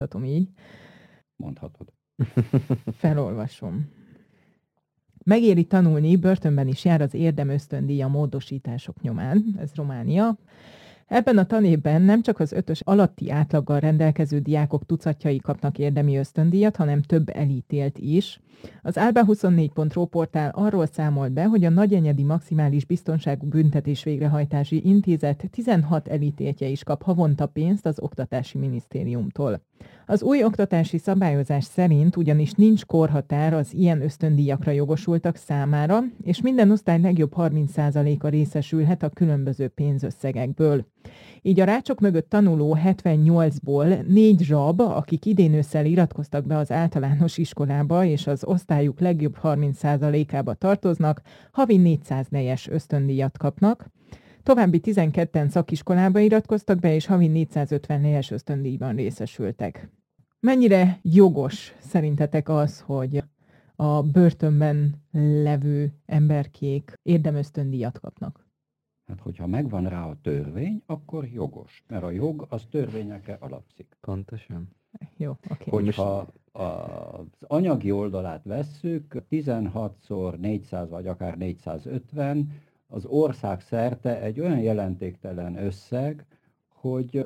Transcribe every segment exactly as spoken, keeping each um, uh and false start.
Mutatom így. Mondhatod. Felolvasom. Megéri tanulni, börtönben is jár az érdemösztöndíj a módosítások nyomán. Ez Románia. Ebben a tanévben nem csak az ötös alatti átlaggal rendelkező diákok tucatjai kapnak érdemi ösztöndíjat, hanem több elítélt is. Az Álbán huszonnégy pont ro portál arról számolt be, hogy a Nagyenyedi Maximális Biztonságú Büntetés Végrehajtási Intézet tizenhat elítéltje is kap havonta pénzt az Oktatási Minisztériumtól. Az új oktatási szabályozás szerint ugyanis nincs korhatár az ilyen ösztöndíjakra jogosultak számára, és minden osztály legjobb harminc százaléka részesülhet a különböző pénzösszegekből. Így a rácsok mögött tanuló hetvennyolcból négy zsab, akik idén ősszel iratkoztak be az általános iskolába, és az osztályuk legjobb harminc százalékába tartoznak, havi négyszáz nejes ösztöndíjat kapnak. További tizenketten szakiskolába iratkoztak be, és havi négyszázötven nejes ösztöndíjban részesültek. Mennyire jogos szerintetek az, hogy a börtönben levő emberkék érdemösztöndíjat kapnak? Hát, hogyha megvan rá a törvény, akkor jogos. Mert a jog az törvényekre alapszik. Pontosan. Jó, oké. Hogyha az anyagi oldalát vesszük, tizenhatszor négyszáz vagy akár négyszázötven, az ország szerte egy olyan jelentéktelen összeg, hogy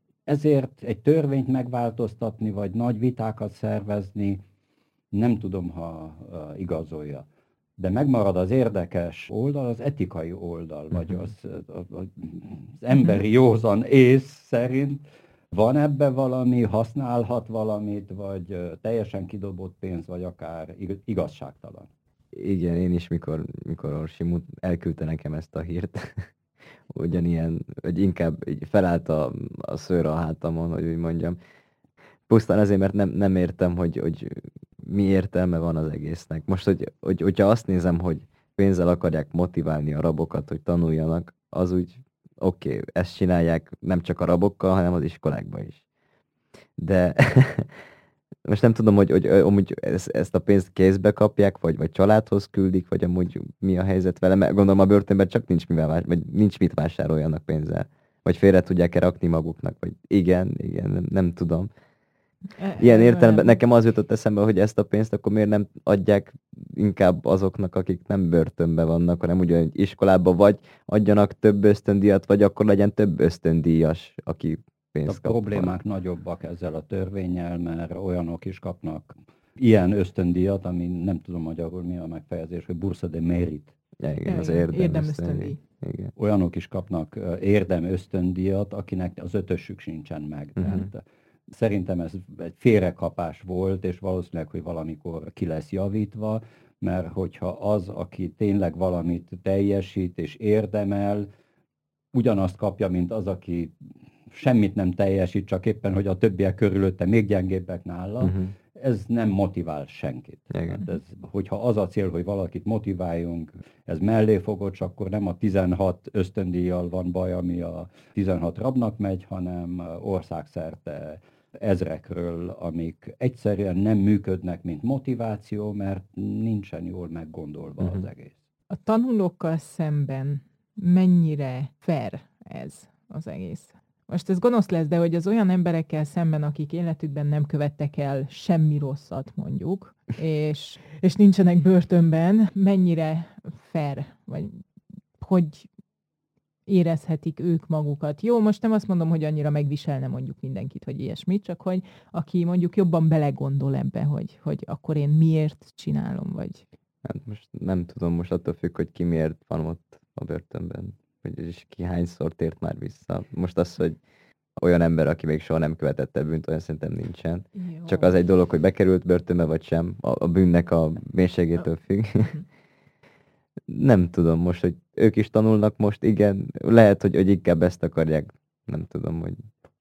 ezért egy törvényt megváltoztatni, vagy nagy vitákat szervezni, nem tudom, ha igazolja. De megmarad az érdekes oldal, az etikai oldal, vagy az, az, az emberi józan ész szerint van ebbe valami, használhat valamit, vagy teljesen kidobott pénz, vagy akár igazságtalan. Igen, én is, mikor, mikor Orsi elküldte nekem ezt a hírt, ugyanilyen, hogy inkább így felállt a, a szőr a hátamon, hogy úgy mondjam. Pusztán azért, mert nem, nem értem, hogy, hogy mi értelme van az egésznek. Most, hogy, hogy, hogyha azt nézem, hogy pénzzel akarják motiválni a rabokat, hogy tanuljanak, az úgy oké, okay, ezt csinálják nem csak a rabokkal, hanem az iskolákban is. De most nem tudom, hogy, hogy amúgy ezt, ezt a pénzt kézbe kapják, vagy, vagy családhoz küldik, vagy amúgy mi a helyzet vele, mert gondolom a börtönben csak nincs, mivel, vagy nincs mit vásároljanak pénzzel. Vagy félre tudják-e rakni maguknak, vagy igen, igen, nem, nem tudom. Ilyen értelemben nekem az jutott eszembe, hogy ezt a pénzt akkor miért nem adják inkább azoknak, akik nem börtönben vannak, hanem ugyan iskolába, vagy adjanak több ösztöndíjat, vagy akkor legyen több ösztöndíjas, aki pénzt A kap. problémák van. Nagyobbak ezzel a törvénnyel, mert olyanok is kapnak ilyen ösztöndíjat, ami nem tudom magyarul mi a megfejezés, hogy Bourse de Mérite. Ja, igen, az érdem, érdem ösztöndíj. Igen. Olyanok is kapnak érdem ösztöndíjat, akinek az ötösük sincsen meg. Uh-huh. Tehát szerintem ez egy félrekapás volt, és valószínűleg, hogy valamikor ki lesz javítva, mert hogyha az, aki tényleg valamit teljesít és érdemel, ugyanazt kapja, mint az, aki semmit nem teljesít, csak éppen, hogy a többiek körülötte még gyengébbek nála, uh-huh. ez nem motivál senkit. Hát ez, hogyha az a cél, hogy valakit motiváljunk, ez melléfogott, akkor nem a tizenhat ösztöndíjjal van baj, ami a tizenhat rabnak megy, hanem országszerte ezrekről, amik egyszerűen nem működnek, mint motiváció, mert nincsen jól meggondolva uh-huh. az egész. A tanulókkal szemben mennyire fair ez az egész? Most ez gonosz lesz, de hogy az olyan emberekkel szemben, akik életükben nem követtek el semmi rosszat, mondjuk, és, és nincsenek börtönben, mennyire fair, vagy hogy érezhetik ők magukat. Jó, most nem azt mondom, hogy annyira megviselne mondjuk mindenkit, hogy ilyesmit, csak hogy aki mondjuk jobban belegondol ebbe, hogy, hogy akkor én miért csinálom, vagy... Hát most nem tudom, most attól függ, hogy ki miért van ott a börtönben, hogy ki hányszor tért már vissza. Most az, hogy olyan ember, aki még soha nem követett el bűnt, olyan szerintem nincsen. Jó. Csak az egy dolog, hogy bekerült börtönbe, vagy sem. A, a bűnnek a mélységétől függ. Nem tudom most, hogy ők is tanulnak most, igen. Lehet, hogy, hogy inkább ezt akarják. Nem tudom, hogy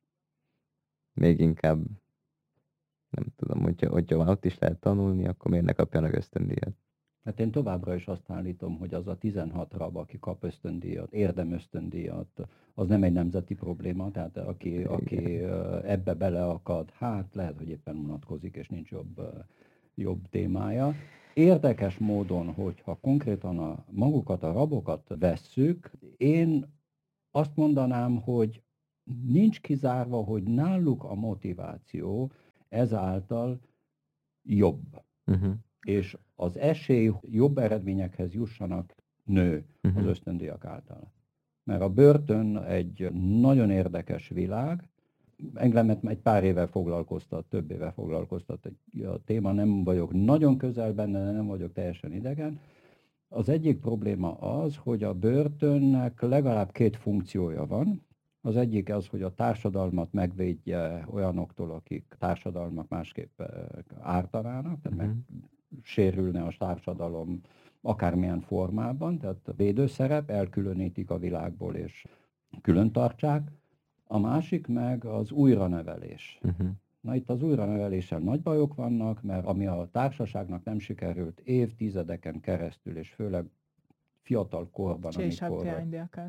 még inkább nem tudom, hogyha, hogyha van ott is lehet tanulni, akkor miért ne kapjanak ösztöndíjat. Hát én továbbra is azt állítom, hogy az a tizenhat rab, aki kap ösztöndíjat, érdem ösztöndíjat, az nem egy nemzeti probléma, tehát aki, aki ebbe beleakad, hát lehet, hogy éppen unatkozik, és nincs jobb, jobb témája. Érdekes módon, hogyha konkrétan a magukat, a rabokat vesszük, én azt mondanám, hogy nincs kizárva, hogy náluk a motiváció ezáltal jobb. Uh-huh. És az esély jobb eredményekhez jussanak nő Uh-huh. az ösztöndíjak által. Mert a börtön egy nagyon érdekes világ, engemet egy pár éve foglalkoztat, több éve foglalkoztat a téma, nem vagyok nagyon közel benne, de nem vagyok teljesen idegen. Az egyik probléma az, hogy a börtönnek legalább két funkciója van. Az egyik az, hogy a társadalmat megvédje olyanoktól, akik társadalmak másképp ártanának, tehát meg sérülne a társadalom akármilyen formában, tehát a védőszerep, elkülönítik a világból és külön tartsák. A másik meg az újranevelés. Uh-huh. Na itt az újraneveléssel nagy bajok vannak, mert ami a társaságnak nem sikerült évtizedeken keresztül, és főleg fiatal korban, amikor...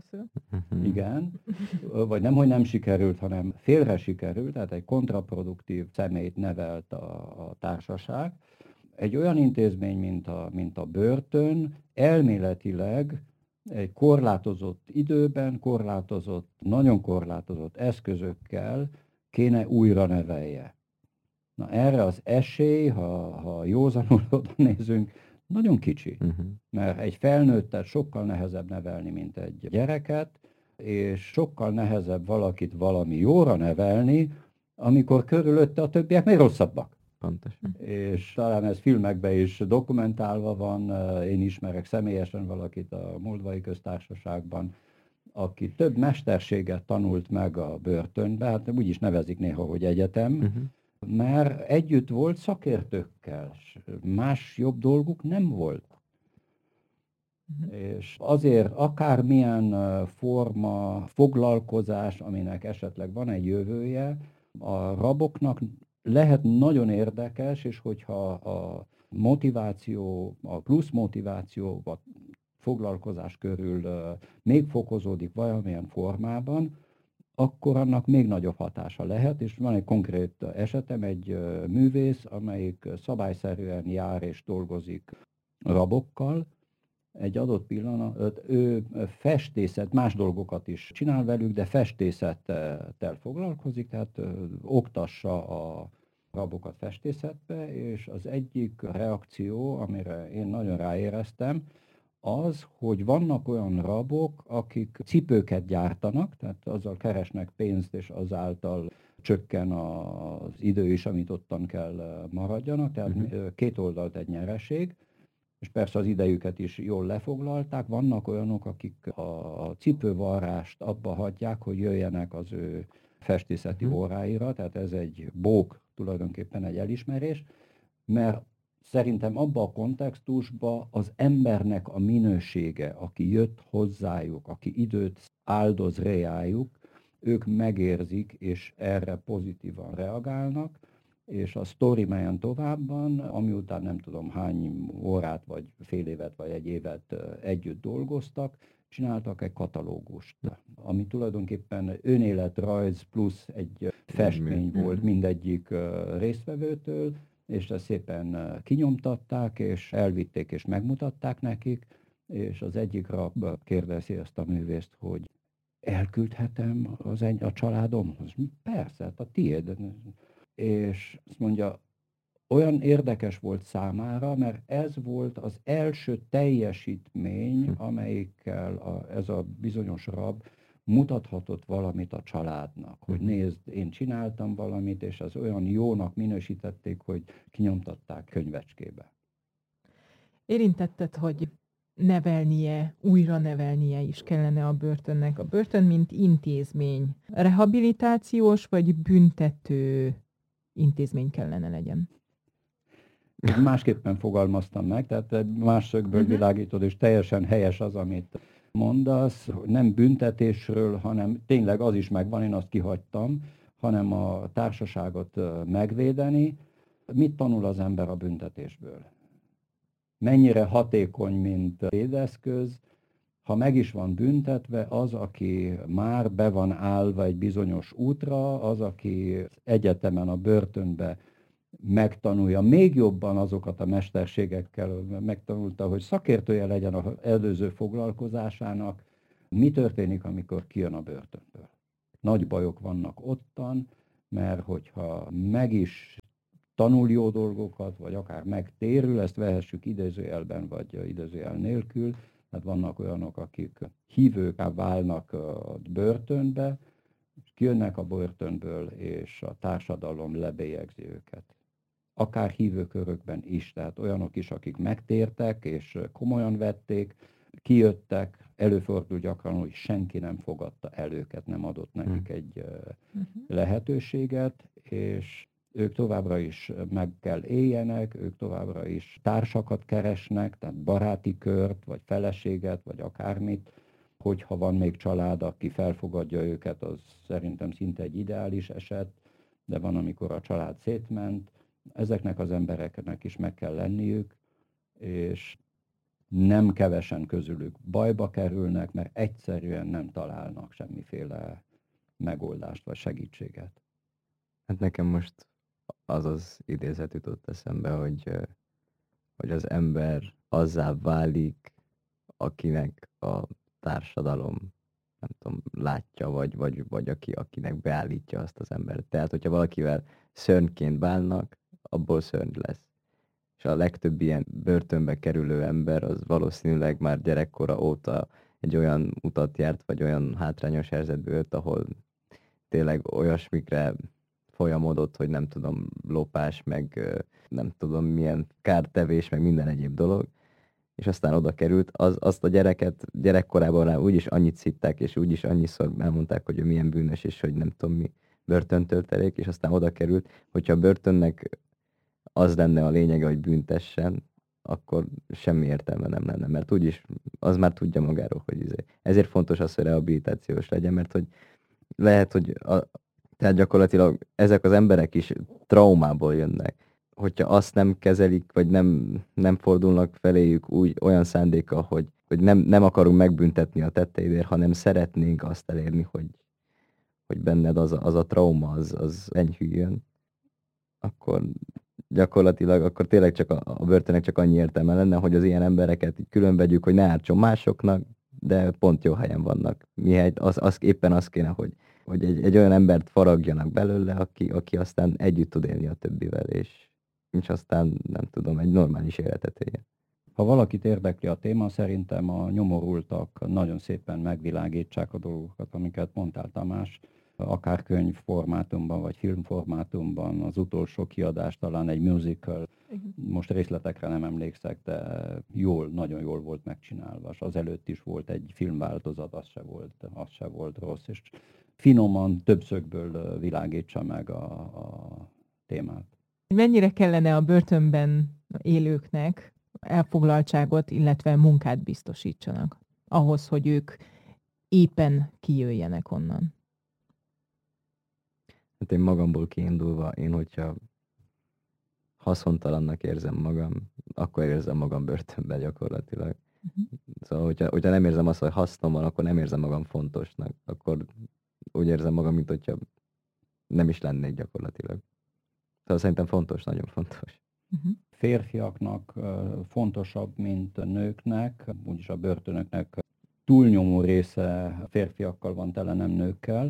Igen, vagy nem, hogy nem sikerült, hanem félre sikerült, tehát egy kontraproduktív személyt nevelt a, a társaság. Egy olyan intézmény, mint a, mint a börtön, elméletileg egy korlátozott időben, korlátozott, nagyon korlátozott eszközökkel kéne újra nevelje. Na erre az esély, ha, ha józanul oda nézünk, nagyon kicsi. Uh-huh. Mert egy felnőttet sokkal nehezebb nevelni, mint egy gyereket, és sokkal nehezebb valakit valami jóra nevelni, amikor körülötte a többiek még rosszabbak. Pontosan. És talán ez filmekben is dokumentálva van, én ismerek személyesen valakit a Moldvai Köztársaságban, aki több mesterséget tanult meg a börtönbe, hát úgy is nevezik néha, hogy egyetem, uh-huh. mert együtt volt szakértőkkel, más jobb dolguk nem volt. Uh-huh. És azért akármilyen forma, foglalkozás, aminek esetleg van egy jövője, a raboknak lehet nagyon érdekes, és hogyha a motiváció, a plusz motiváció, a foglalkozás körül még fokozódik valamilyen formában, akkor annak még nagyobb hatása lehet, és van egy konkrét esetem, egy művész, amelyik szabályszerűen jár és dolgozik rabokkal, egy adott pillanat, ő festészet, más dolgokat is csinál velük, de festészettel foglalkozik, tehát oktassa a rabokat festészetbe, és az egyik reakció, amire én nagyon ráéreztem, az, hogy vannak olyan rabok, akik cipőket gyártanak, tehát azzal keresnek pénzt, és azáltal csökken az idő is, amit ottan kell maradjanak, tehát uh-huh. két oldalt egy nyereség, és persze az idejüket is jól lefoglalták. Vannak olyanok, akik a cipővarrást abba hagyják, hogy jöjjenek az ő festészeti uh-huh. óráira, tehát ez egy bók, tulajdonképpen egy elismerés, mert szerintem abban a kontextusban az embernek a minősége, aki jött hozzájuk, aki időt áldoz reájuk, ők megérzik, és erre pozitívan reagálnak, és a sztori melyen továbban, amiután nem tudom hány órát, vagy fél évet, vagy egy évet együtt dolgoztak, csináltak egy katalógust, ami tulajdonképpen önéletrajz plusz egy festmény volt mindegyik résztvevőtől, és ezt szépen kinyomtatták, és elvitték, és megmutatták nekik, és az egyik rab kérdezi ezt a művészt, hogy elküldhetem az egy, a családomhoz? Persze, hát a tiéd. És azt mondja, olyan érdekes volt számára, mert ez volt az első teljesítmény, amelyikkel a, ez a bizonyos rab mutathatott valamit a családnak, hogy nézd, én csináltam valamit, és az olyan jónak minősítették, hogy kinyomtatták könyvecskébe. Érintetted, hogy nevelnie, újra nevelnie is kellene a börtönnek. A börtön, mint intézmény, rehabilitációs vagy büntető intézmény kellene legyen? Másképpen fogalmaztam meg, tehát más szögből uh-huh. világítod, és teljesen helyes az, amit mondasz, nem büntetésről, hanem tényleg az is megvan, én azt kihagytam, hanem a társaságot megvédeni. Mit tanul az ember a büntetésből? Mennyire hatékony, mint védeszköz, ha meg is van büntetve, az, aki már be van állva egy bizonyos útra, az, aki egyetemen a börtönbe megtanulja még jobban azokat a mesterségekkel, megtanulta, hogy szakértője legyen az előző foglalkozásának, mi történik, amikor kijön a börtönből. Nagy bajok vannak ottan, mert hogyha meg is tanul jó dolgokat, vagy akár megtérül, ezt vehessük idézőjelben, vagy idézőjel nélkül. Tehát vannak olyanok, akik hívőkká válnak a börtönbe, kijönnek a börtönből, és a társadalom lebélyegzi őket. Akár hívőkörökben is, tehát olyanok is, akik megtértek, és komolyan vették, kijöttek, előfordul gyakran, hogy senki nem fogadta el őket, nem adott nekik egy uh-huh. lehetőséget, és ők továbbra is meg kell éljenek, ők továbbra is társakat keresnek, tehát baráti kört, vagy feleséget, vagy akármit. Hogyha van még család, aki felfogadja őket, az szerintem szinte egy ideális eset, de van, amikor a család szétment. Ezeknek az embereknek is meg kell lenniük, és nem kevesen közülük bajba kerülnek, mert egyszerűen nem találnak semmiféle megoldást vagy segítséget. Hát nekem most az az idézet jutott eszembe, hogy, hogy az ember azzá válik, akinek a társadalom, nem tudom, látja, vagy, vagy, vagy aki, akinek beállítja azt az embert. Tehát, hogyha valakivel szörnyként bánnak, abból szörny lesz. És a legtöbb ilyen börtönbe kerülő ember az valószínűleg már gyerekkora óta egy olyan utat járt, vagy olyan hátrányos helyzetbe jött, ahol tényleg olyasmikre folyamodott, hogy nem tudom, lopás, meg nem tudom milyen kártevés, meg minden egyéb dolog, és aztán oda került, az, azt a gyereket gyerekkorában rá úgyis annyit szitták, és úgyis annyiszor elmondták, hogy ő milyen bűnös, és hogy nem tudom mi börtöntöltelék, és aztán oda került, hogyha a börtönnek az lenne a lényege, hogy büntessen, akkor semmi értelme nem lenne, mert úgyis az már tudja magáról, hogy izé. Ezért fontos az, hogy rehabilitációs legyen, mert hogy lehet, hogy a, tehát gyakorlatilag ezek az emberek is traumából jönnek. Hogyha azt nem kezelik, vagy nem, nem fordulnak feléjük úgy olyan szándéka, hogy, hogy nem, nem akarunk megbüntetni a tetteidért, hanem szeretnénk azt elérni, hogy, hogy benned az a, az a trauma, az, az enyhüljön, akkor gyakorlatilag akkor tényleg csak a, a börtönnek csak annyi értelme lenne, hogy az ilyen embereket különvegyük, hogy ne ártson másoknak, de pont jó helyen vannak. Mihelyt az, az éppen az kéne, hogy, hogy egy, egy olyan embert faragjanak belőle, aki, aki aztán együtt tud élni a többivel, és, és aztán nem tudom, egy normális életet éljen. Ha valakit érdekli a téma, szerintem a nyomorultak nagyon szépen megvilágítsák a dolgokat, amiket mondtál, Tamás, akár könyvformátumban, vagy filmformátumban, az utolsó kiadás talán egy musical, most részletekre nem emlékszek, de jól, nagyon jól volt megcsinálva, és az előtt is volt egy filmváltozat, az se volt, az se volt rossz, és finoman, többszögből világítsa meg a, a témát. Mennyire kellene a börtönben élőknek elfoglaltságot, illetve munkát biztosítsanak ahhoz, hogy ők éppen kijöjjenek onnan? Hát én magamból kiindulva, én hogyha haszontalannak érzem magam, akkor érzem magam börtönben gyakorlatilag. Uh-huh. Szóval, hogyha, hogyha nem érzem azt, hogy hasznom van, akkor nem érzem magam fontosnak. Akkor úgy érzem magam, mint hogyha nem is lennék gyakorlatilag. Szóval szerintem fontos, nagyon fontos. Uh-huh. Férfiaknak fontosabb, mint a nőknek, úgyis a börtönöknek túlnyomó része férfiakkal van tele, nem nőkkel.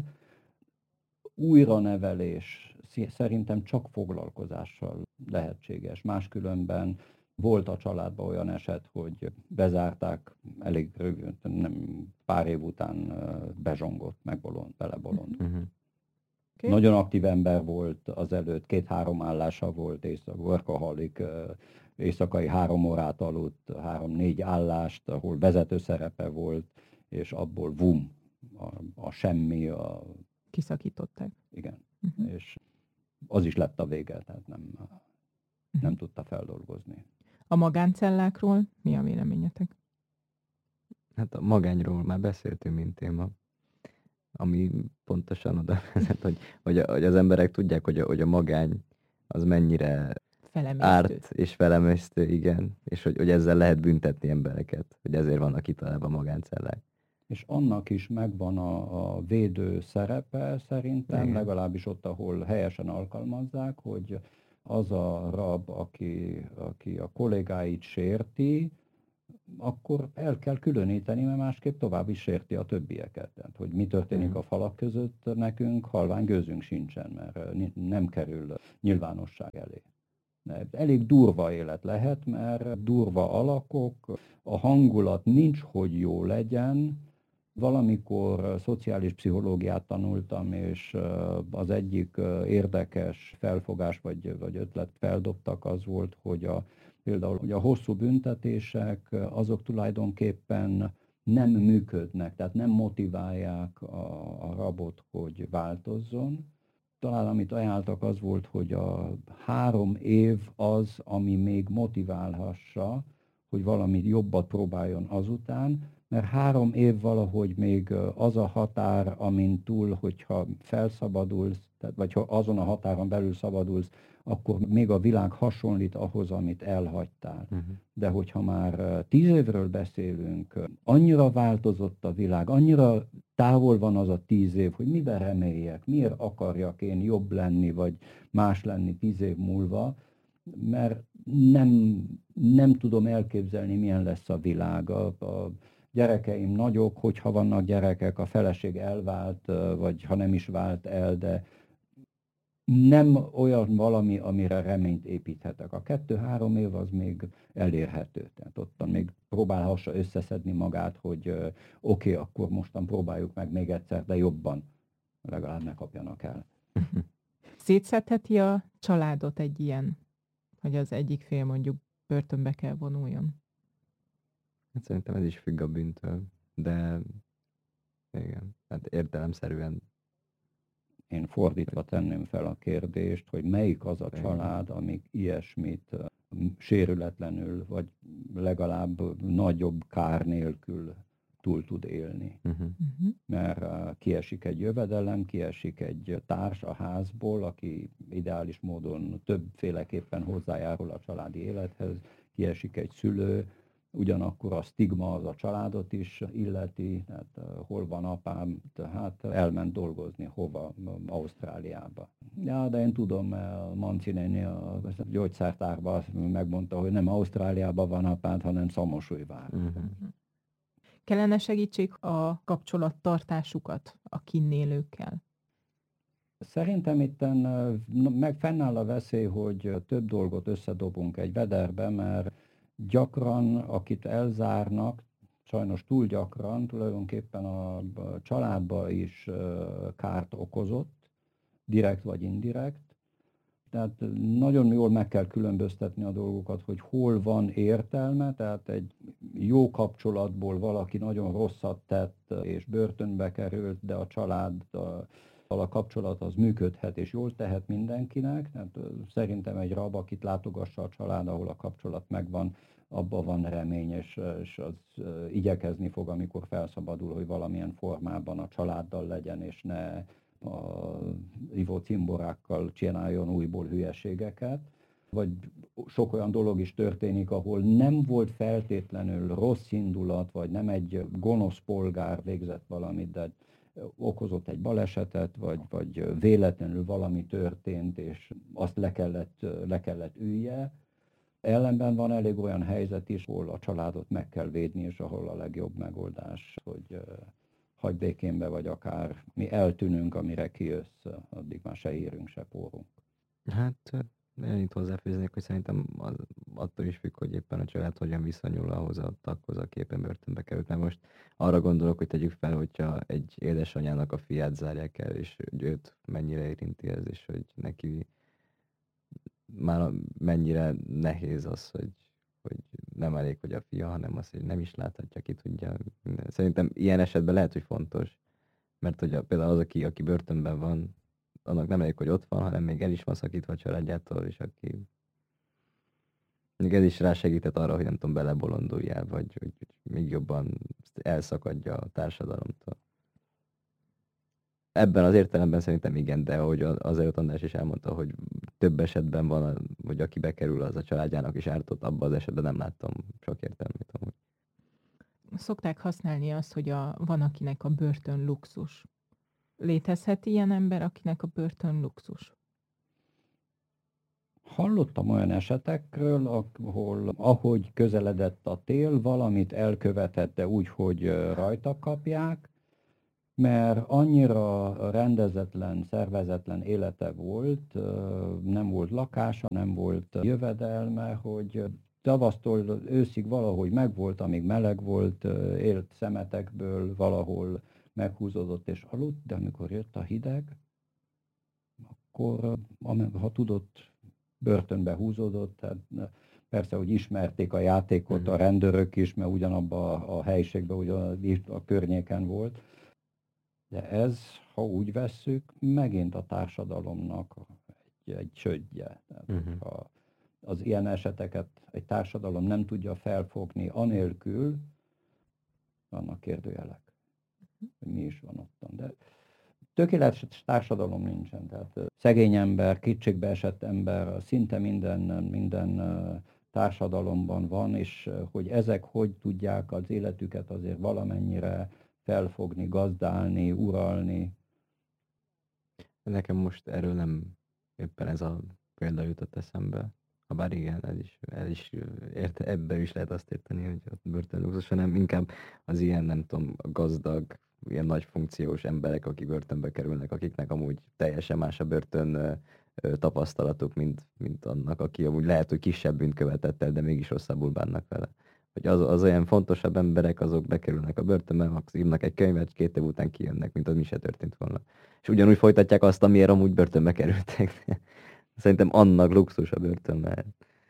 Újranevelés szerintem csak foglalkozással lehetséges. Máskülönben volt a családban olyan eset, hogy bezárták, elég rövid, nem pár év után bezsongott, megbolond, belebolond. Uh-huh. Okay. Nagyon aktív ember volt azelőtt, két-három állása volt, éjszak, workaholic, éjszakai három órát aludt, három-négy állást, ahol vezető szerepe volt, és abból vum, a, a semmi, a kiszakították. Igen, uh-huh. És az is lett a vége, tehát nem, uh-huh. nem tudta feldolgozni. A magáncellákról mi a véleményetek? Hát a magányról már beszéltünk, mint téma, ami pontosan oda vezet, hogy, hogy, hogy az emberek tudják, hogy a, hogy a magány az mennyire felemésztő. Árt és felemésztő, igen, és hogy, hogy ezzel lehet büntetni embereket, hogy ezért vannak kitalálva magáncellák. És annak is megvan a, a védő szerepe szerintem, igen. Legalábbis ott, ahol helyesen alkalmazzák, hogy az a rab, aki, aki a kollégáit sérti, akkor el kell különíteni, mert másképp tovább is sérti a többieket. Tehát, hogy mi történik mm. a falak között nekünk, halvány gőzünk sincsen, mert nem kerül nyilvánosság elé. Elég durva élet lehet, mert durva alakok, a hangulat nincs, hogy jó legyen. Valamikor szociális pszichológiát tanultam, és az egyik érdekes felfogás vagy, vagy ötlet feldobtak az volt, hogy a, például hogy a hosszú büntetések azok tulajdonképpen nem működnek, tehát nem motiválják a, a rabot, hogy változzon. Talán amit ajánltak az volt, hogy a három év az, ami még motiválhassa, hogy valami jobbat próbáljon azután, mert három év valahogy még az a határ, amin túl, hogyha felszabadulsz, vagy ha azon a határon belül szabadulsz, akkor még a világ hasonlít ahhoz, amit elhagytál. Uh-huh. De hogyha már tíz évről beszélünk, annyira változott a világ, annyira távol van az a tíz év, hogy miben reméljek, miért akarjak én jobb lenni, vagy más lenni tíz év múlva, mert nem, nem tudom elképzelni, milyen lesz a világ. A, a gyerekeim nagyok, hogyha vannak gyerekek, a feleség elvált, vagy ha nem is vált el, de nem olyan valami, amire reményt építhetek. A kettő-három év az még elérhető. Tehát ottan még próbálhassa összeszedni magát, hogy oké, okay, akkor mostan próbáljuk meg még egyszer, de jobban. Legalább ne kapjanak el. Szétszedheti a családot egy ilyen, hogy az egyik fél mondjuk börtönbe kell vonuljon? Hát szerintem ez is függ a bűntől, de igen, hát értelemszerűen. Én fordítva tenném fel a kérdést, hogy melyik az a család, amik ilyesmit sérületlenül, vagy legalább nagyobb kár nélkül túl tud élni. Uh-huh. Mert kiesik egy jövedelem, kiesik egy társ a házból, aki ideális módon többféleképpen hozzájárul a családi élethez, kiesik egy szülő, ugyanakkor a stigma az a családot is illeti, tehát uh, hol van apám, hát elment dolgozni, hova, Ausztráliába. Ja, de én tudom, Manci néni a gyógyszertárban megmondta, hogy nem Ausztráliában van apád, hanem Szamosújvár. Uh-huh. Kellene segítség a kapcsolattartásukat a kinnélőkkel? Szerintem itten meg fennáll a veszély, hogy több dolgot összedobunk egy vederbe, mert gyakran, akit elzárnak, sajnos túl gyakran, tulajdonképpen a családba is kárt okozott, direkt vagy indirekt. Tehát nagyon jól meg kell különböztetni a dolgokat, hogy hol van értelme, tehát egy jó kapcsolatból valaki nagyon rosszat tett és börtönbe került, de a családdal a kapcsolat az működhet és jól tehet mindenkinek. Tehát szerintem egy rab, akit látogassa a család, ahol a kapcsolat megvan, abban van remény, és, és az igyekezni fog, amikor felszabadul, hogy valamilyen formában a családdal legyen, és ne a ivó cimborákkal csináljon újból hülyeségeket. Vagy sok olyan dolog is történik, ahol nem volt feltétlenül rossz indulat, vagy nem egy gonosz polgár végzett valamit, de okozott egy balesetet, vagy, vagy véletlenül valami történt, és azt le kellett, le kellett ülje. Ellenben van elég olyan helyzet is, ahol a családot meg kell védni, és ahol a legjobb megoldás, hogy hagy békénbe, vagy akár mi eltűnünk, amire kijössz, addig már se hírünk, se pórunk. Hát én itt hozzáfűznék, hogy szerintem az, attól is függ, hogy éppen a család hogyan viszonyul ahhoz a taghoz, aki éppen börtönbe került. Mert most arra gondolok, hogy tegyük fel, hogyha egy édesanyának a fiát zárják el, és hogy őt mennyire érinti ez, és hogy neki már mennyire nehéz az, hogy, hogy nem elég, hogy a fia, hanem az, hogy nem is láthatja, ki tudja. Szerintem ilyen esetben lehet, hogy fontos, mert hogy a, például az, aki, aki börtönben van, annak nem elég, hogy ott van, hanem még el is van szakítva a családjától, és aki még ez is rásegített arra, hogy nem tudom, belebolonduljál, vagy hogy még jobban elszakadja a társadalomtól. Ebben az értelemben szerintem igen, de ahogy az előtt András is elmondta, hogy több esetben van, hogy aki bekerül, az a családjának is ártott, abban az esetben nem láttam sok értelmét amúgy. Szokták használni azt, hogy a, van akinek a börtön luxus. Létezhet ilyen ember, akinek a börtön luxus? Hallottam olyan esetekről, ahol ahogy közeledett a tél, valamit elkövetett, de úgy, hogy rajta kapják, mert annyira rendezetlen, szervezetlen élete volt, nem volt lakása, nem volt jövedelme, hogy tavasztól őszig valahogy megvolt, amíg meleg volt, élt szemetekből, valahol meghúzódott és aludt, de amikor jött a hideg, akkor ha tudott, börtönbe húzódott, tehát persze, hogy ismerték a játékot a rendőrök is, mert ugyanabban a helységben, ugyan a környéken volt. De ez, ha úgy vesszük, megint a társadalomnak egy, egy csődje. Tehát, uh-huh. ha az ilyen eseteket egy társadalom nem tudja felfogni, anélkül vannak kérdőjelek, hogy mi is van ottan. De tökéletes társadalom nincsen. Tehát szegény ember, kétségbe esett ember, szinte minden, minden társadalomban van, és hogy ezek hogy tudják az életüket azért valamennyire felfogni, gazdálni, uralni. Nekem most erről nem éppen ez a példa jutott eszembe. Habár igen, ez is, ez is érte, ebben is lehet azt érteni, hogy a börtönluxus, hanem inkább az ilyen, nem tudom, gazdag, ilyen nagy funkciós emberek, akik börtönbe kerülnek, akiknek amúgy teljesen más a börtön tapasztalatuk, mint, mint annak, aki amúgy lehet, hogy kisebb bűnt követett el, de mégis rosszabbul bánnak vele. Hogy az, az olyan fontosabb emberek, azok bekerülnek a börtönbe, max írnak egy könyvet, két év után kijönnek, mint az mi se történt volna. És ugyanúgy folytatják azt, amiért amúgy börtönbe kerültek. Szerintem annak luxus a börtönbe.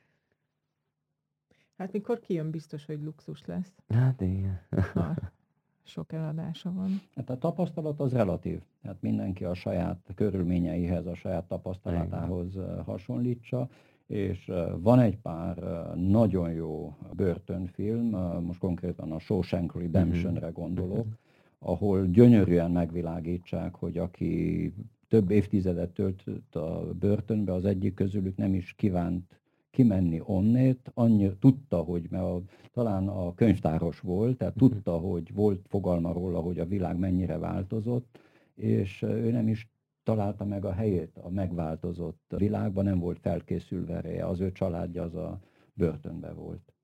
Hát mikor kijön, biztos, hogy luxus lesz. Hát igen. Ha sok eladása van. Hát a tapasztalat az relatív. Hát mindenki a saját körülményeihez, a saját tapasztalatához igen. hasonlítsa. És van egy pár nagyon jó börtönfilm, most konkrétan a Shawshank Redemptionre gondolok, ahol gyönyörűen megvilágítsák, hogy aki több évtizedet töltött a börtönbe, az egyik közülük nem is kívánt kimenni onnét, annyi, tudta, hogy, mert a, talán a könyvtáros volt, tehát tudta, hogy volt fogalma róla, hogy a világ mennyire változott, és ő nem is találta meg a helyét a megváltozott világban, nem volt felkészülve rá, az ő családja az a börtönben volt.